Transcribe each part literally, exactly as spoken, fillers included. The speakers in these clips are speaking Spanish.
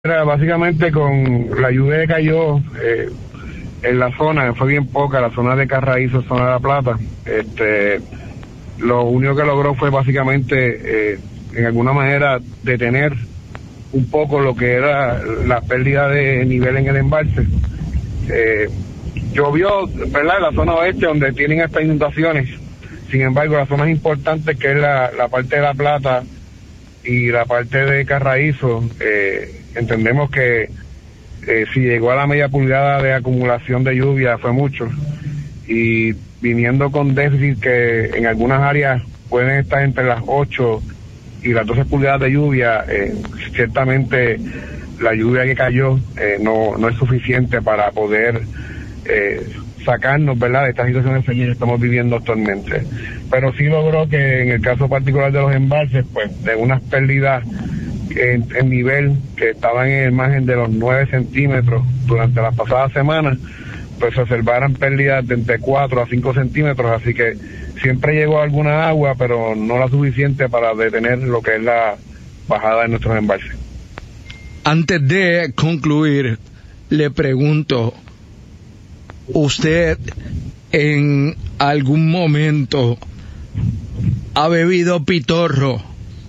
Era básicamente con la lluvia que cayó eh, en la zona, fue bien poca, la zona de Carraízo, zona de La Plata, este, lo único que logró fue básicamente, eh, en alguna manera, detener un poco lo que era la pérdida de nivel en el embalse. Eh, llovió, ¿verdad?, en la zona oeste donde tienen estas inundaciones. Sin embargo, las zonas importantes, que es la, la parte de La Plata y la parte de Carraízo, eh, entendemos que eh, si llegó a la media pulgada de acumulación de lluvia fue mucho, y viniendo con déficit que en algunas áreas pueden estar entre las ocho y las doce pulgadas de lluvia, eh, ciertamente la lluvia que cayó eh, no, no es suficiente para poder eh, sacarnos, ¿verdad?, de esta situación que estamos viviendo actualmente. Pero sí logró que en el caso particular de los embalses, pues de unas pérdidas en, en nivel que estaban en el margen de los nueve centímetros durante las pasadas semanas, pues se observaran pérdidas de entre cuatro a cinco centímetros, así que siempre llegó alguna agua, pero no la suficiente para detener lo que es la bajada de nuestros embalses. Antes de concluir, le pregunto, ¿usted en algún momento ha bebido pitorro?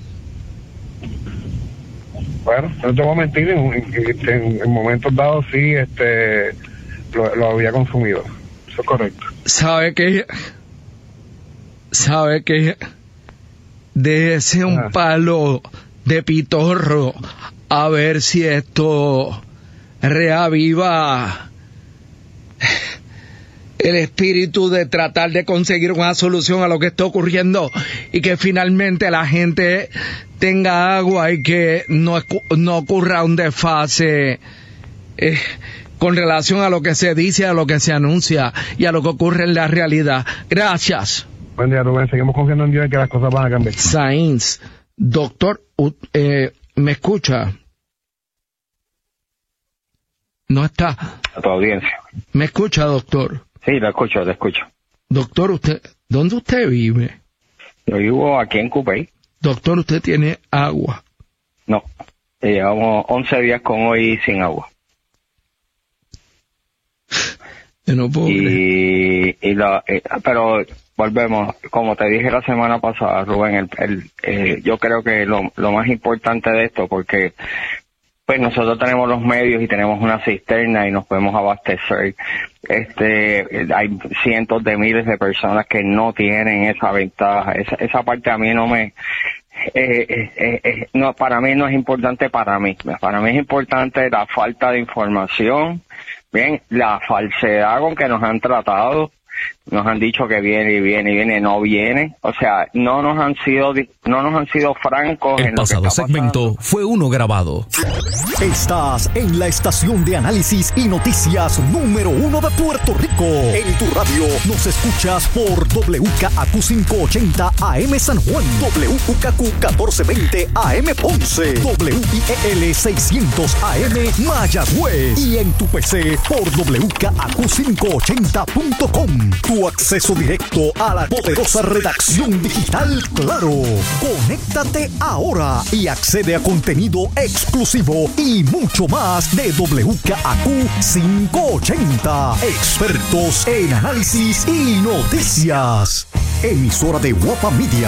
Bueno, no te voy a mentir, en, en, en momentos dados sí, este, lo, lo había consumido. Eso es correcto. ¿Sabe qué? ¿Sabe qué? Déjese un palo de pitorro a ver si esto reaviva el espíritu de tratar de conseguir una solución a lo que está ocurriendo y que finalmente la gente tenga agua y que no, no ocurra un desfase eh, con relación a lo que se dice, a lo que se anuncia y a lo que ocurre en la realidad. Gracias. Buen día, Rubén. Seguimos confiando en Dios y que las cosas van a cambiar. Sainz, doctor, eh, ¿me escucha? No está. A tu audiencia. ¿Me escucha, doctor? Sí, lo escucho, lo escucho. Doctor, usted, ¿dónde usted vive? Yo vivo aquí en Cupey. Doctor, ¿usted tiene agua? No, llevamos once días con hoy sin agua. Yo no puedo y, y la, eh, pero volvemos, como te dije la semana pasada, Rubén, el, el, eh, yo creo que lo, lo más importante de esto, porque pues nosotros tenemos los medios y tenemos una cisterna y nos podemos abastecer. Este, hay cientos de miles de personas que no tienen esa ventaja. Esa, esa parte a mí no me, eh, eh, eh, no, para mí no es importante para mí. Para mí es importante la falta de información, bien, la falsedad con que nos han tratado. Nos han dicho que viene y viene y viene, no viene. O sea, no nos han sido no nos han sido francos. El en pasado lo que segmento fue uno grabado. Estás en la estación de análisis y noticias número uno de Puerto Rico. En tu radio nos escuchas por W K A Q quinientos ochenta A M San Juan, W K Q catorce veinte A M Ponce, W I E L seiscientos A M Mayagüez y en tu P C por W K A Q quinientos ochenta punto com. Tu acceso directo a la poderosa redacción digital Claro. Conéctate ahora y accede a contenido exclusivo y mucho más de W K A Q quinientos ochenta. Expertos en análisis y noticias. Emisora de Guapa Media.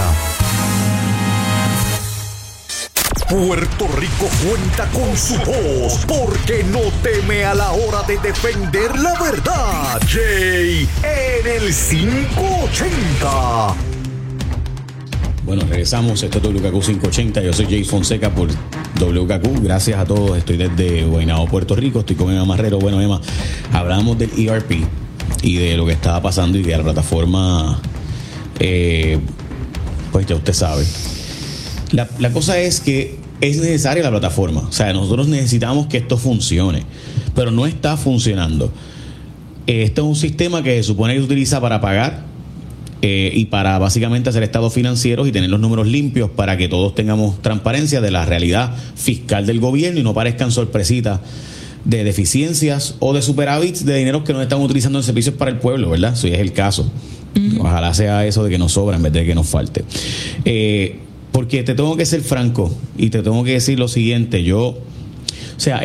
Puerto Rico cuenta con su voz porque no teme a la hora de defender la verdad. Jay en el quinientos ochenta. Bueno, regresamos. Esto es W K Q quinientos ochenta. Yo soy Jay Fonseca por W K Q. Gracias a todos. Estoy desde Guaynabo, Puerto Rico. Estoy con Emma Marrero. Bueno, Emma, hablamos del E R P y de lo que estaba pasando y que la plataforma, eh, pues ya usted sabe. La, la cosa es que es necesaria la plataforma. O sea, nosotros necesitamos que esto funcione, pero no está funcionando. Este es un sistema que se supone que se utiliza para pagar eh, y para básicamente hacer estados financieros y tener los números limpios para que todos tengamos transparencia de la realidad fiscal del gobierno y no parezcan sorpresitas de deficiencias o de superávits de dinero que no están utilizando en servicios para el pueblo, ¿verdad? Eso ya es el caso. Uh-huh. Ojalá sea eso de que nos sobra en vez de que nos falte. Eh, porque te tengo que ser franco y te tengo que decir lo siguiente. Yo